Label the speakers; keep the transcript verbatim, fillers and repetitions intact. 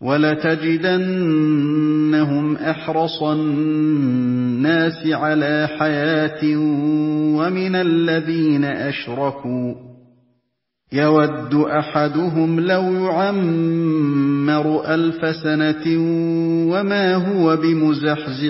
Speaker 1: وَلَتَجِدَنَّهُمْ أَحْرَصَ النَّاسِ عَلَىٰ حَيَاةٍ وَمِنَ الَّذِينَ أَشْرَكُوا ۚ يَوَدُّ أَحَدُهُمْ لَوْ يُعَمَّرُ أَلْفَ سَنَةٍ وَمَا هُوَ بِمُزَحْزِحِهِ